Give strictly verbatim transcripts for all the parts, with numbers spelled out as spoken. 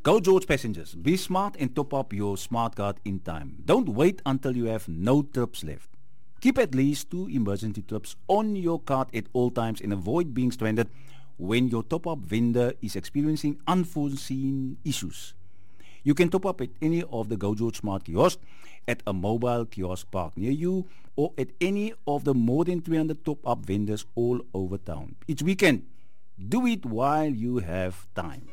Go George passengers, be smart and top up your smart card in time. Don't wait until you have no trips left. Keep at least two emergency trips on your card at all times and avoid being stranded when your top-up vendor is experiencing unforeseen issues. You can top up at any of the Go George Smart kiosks, at a mobile kiosk park near you, or at any of the more than three hundred top-up vendors all over town. Each weekend, do it while you have time.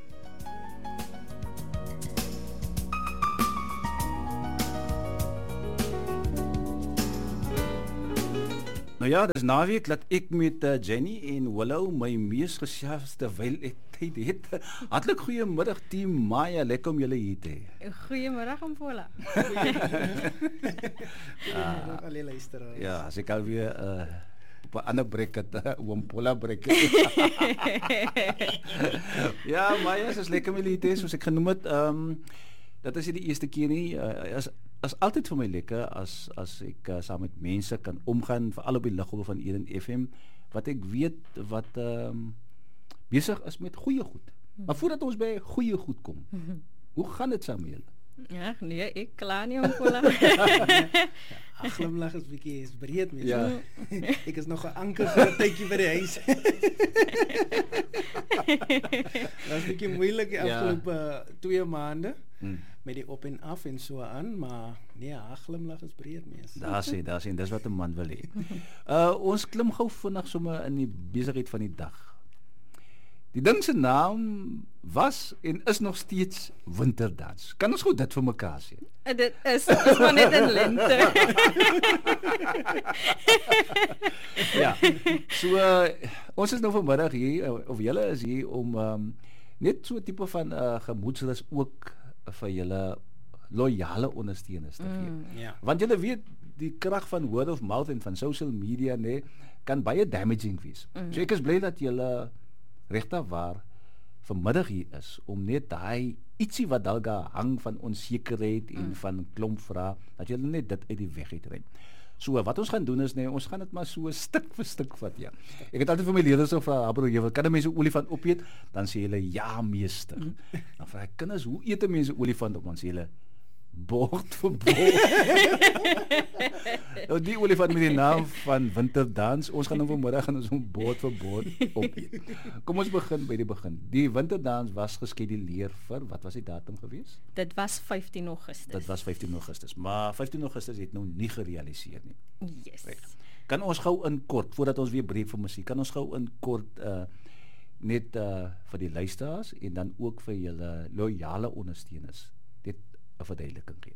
Nou ja, dis naweek dat ek met uh, Jenny en Willow my mees gesels terwyl ek tyd het. Hartlik goeiemiddag team Maya, lekker om julle hier te hê. Goeiemiddag Mpola. Goeiemiddag alle luisteraars. Ja, as ek alweer uh, op 'n ander breek het, uh, oom Mpola breek. Ja, Maya, is lekker om julle hier te hê, soos ek genoem het. Um, dat is nie die eerste keer nie. Uh, as is altyd vir my lekker as as ek uh, saam met mense kan omgaan, veral op die liggolwe van Eden F M, wat ek weet wat ehm um, besig is met goeie goed. Maar voordat ons by goeie goed kom, hoe gaan dit saam met julle? Ja, nee, ek klaar nie Mpola. Ag, glimlag is bietjie is breed mens. Ja. Ek is nog 'n anker vir 'n tydjie by die huis. Dit was bietjie moeilik die afgelope ja. twee maande. Hmm. Met die op en af en so aan, maar nee, ag, glimlag is breed mens. Daar sê, daar sê, dis wat 'n man wil hê. Uh ons klim gou vinnig sommer in die besigheid van die dag. Die ding se naam was en is nog steeds Winterdans. Kan ons gou dit vir mekaar sê? Dit is is maar net in lente. Ja. So uh, ons is nou vanmiddag hier, of julle is hier om um, net so 'n tipe van uh, gemoedsrus ook vir julle loyale ondersteuners te gee. Mm, yeah. Want julle weet die krag van word of mouth en van social media nee kan baie damaging wees. Mm. So ek is bly dat julle regtig waar vanmiddag hier is om net daai ietsie wat dalk hang van onsekerheid en mm. van klomp vrae dat julle net dit uit die weg het ry. So wat ons gaan doen is nee, ons gaan dit maar so stuk vir stuk vat ja. Ek het altyd vir my leerders gevra, "Bro, jy kan mense olifant opeet?" Dan sê hulle, "Ja, meester." Mm. Dan vra ek, "Kinders, hoe eet mense olifant op?" Dan sê hulle, "Bord vir bord." Nou die olifant met die naam van Winterdans. Ons gaan nou vanmiddag gaan ons om bord vir bord opeet. Kom ons begin by die begin. Die Winterdans was geskeduleer vir, wat was die datum gewees? Dit was vyftien Augustus. Dit was vyftien Augustus, maar vyftien Augustus het nou nie gerealiseer nie. Yes. Right. Kan ons gou in kort, voordat ons weer breek vir musiek, kan ons gou in kort uh, net uh, vir die luisteraars en dan ook vir julle loyale ondersteuners dit 'n verduideliking gee.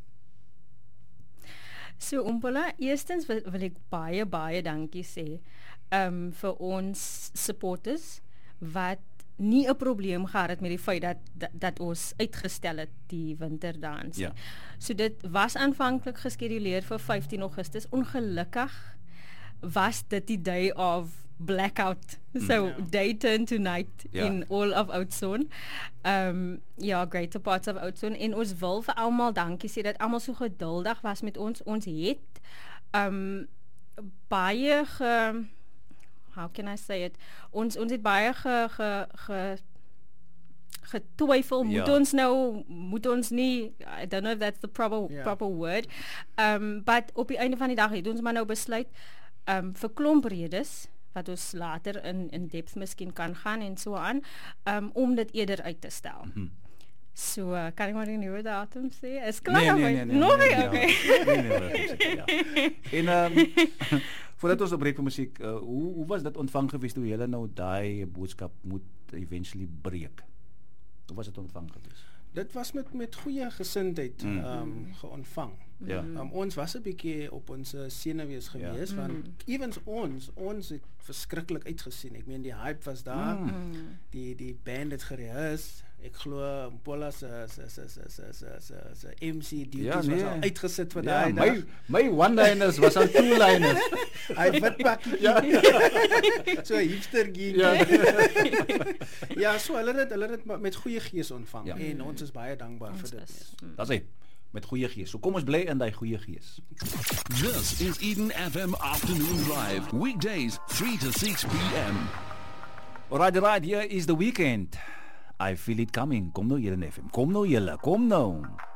So Mpola, eerstens wil, wil ek baie baie dankie sê um, vir ons supporters wat nie 'n probleem gehad het met die feit dat, dat dat ons uitgestel het die Winterdans. Ja. So dit was aanvanklik geskeduleer vir vyftien Augustus. Ongelukkig was dit die day of blackout. So yeah. day turned to night yeah. in all of Oudtshoorn. Um ja, greater parts of Oudtshoorn. En ons wil vir almal dankie sê dat almal so geduldig was met ons. Ons het um baie ge how can I say it? Ons ons het baie ge ge, ge getwyfel, moet ja. ons nou, moet ons nie, I don't know if that's the proper, yeah. proper word, um, but op die einde van die dag het ons maar nou besluit, um, vir klomp redes, wat ons later in, in depth miskien kan gaan en so aan, um, om dit eerder uit te stel. Mm-hmm. So, uh, kan ek maar die nieuwe datum sê? Is klaar? Nee, nee, nee. nee, Nog nee, nie? nee, Oké. Nee, nee, nee, ja. En, um, voordat ons opbreek vir muziek, uh, hoe, hoe was dit ontvang geweest toe julle nou die boodskap moet eventually breek? Hoe was dit ontvang geweest? Dit was met met goeie gesindheid mm. um, geontvang. Ja. Um, ons was 'n bietjie op ons senuwees gewees ja. want mm. evens ons ons het verskriklik uitgesien. Ek meen die hype was daar. Mm. Die die band het gerehears. Ek glo Mpola se se se se se se se M C duties ja, nee. was al uitgesit vir daai ja, dag. My my one-liners was al two-liners. Hy wit pakkie. Ja. So hipster gee. Ja. Ja, so hulle het hulle het met goeie gees ontvang ja. en ons is baie dankbaar ons vir dit. Is, mm. Dat is hy, met goeie gees. So kom ons bly in daai goeie gees. This is Eden F M Afternoon Drive, weekdays three to six p m. Alright, right, here is the weekend. I Feel It Coming. Kom nou julle F M. Kom nou julle. Kom nou.